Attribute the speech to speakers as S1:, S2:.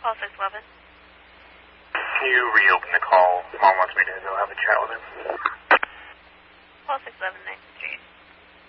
S1: call 611.
S2: Can you reopen the call? Mom wants me to go have a chat with her.